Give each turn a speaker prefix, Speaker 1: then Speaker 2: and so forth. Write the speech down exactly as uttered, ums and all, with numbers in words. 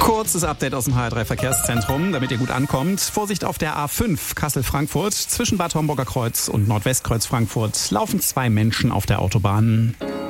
Speaker 1: Kurzes Update aus dem H R drei Verkehrszentrum, damit ihr gut ankommt. Vorsicht auf der A fünf Kassel-Frankfurt. Zwischen Bad Homburger Kreuz und Nordwestkreuz Frankfurt laufen zwei Menschen auf der Autobahn.